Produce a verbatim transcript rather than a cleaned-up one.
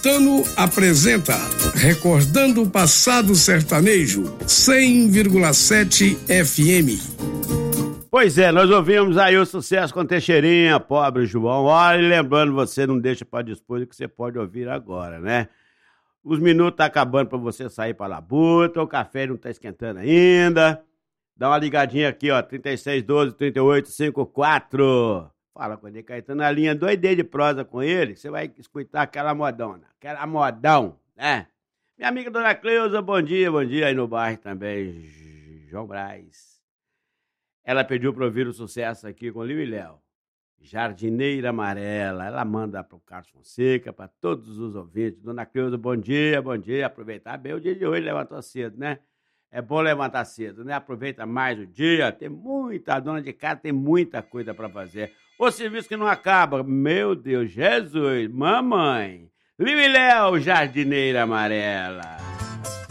Caetano apresenta Recordando o Passado Sertanejo, cem vírgula sete F M. Pois é, nós ouvimos aí o sucesso com Teixeirinha, Pobre João. Olha, e lembrando, você não deixa para dispor que você pode ouvir agora, né? Os minutos tá acabando para você sair para labuta, o café não tá esquentando ainda. Dá uma ligadinha aqui, ó, trinta e seis, doze, trinta e oito, cinquenta e quatro. Fala com ele, Caetano, na linha doidei de prosa com ele, você vai escutar aquela modona, aquela modão, né? Minha amiga Dona Cleusa, bom dia, bom dia aí no bairro também, João Braz. Ela pediu para ouvir o sucesso aqui com Liu e Léo. Jardineira Amarela. Ela manda para o Carlos Fonseca, para todos os ouvintes. Dona Cleusa, bom dia, bom dia. Aproveitar bem o dia de hoje, levantou cedo, né? É bom levantar cedo, né? Aproveita mais o dia. Tem muita, a dona de casa tem muita coisa para fazer. O serviço que não acaba. Meu Deus, Jesus, mamãe. Liu e Léo, Jardineira Amarela.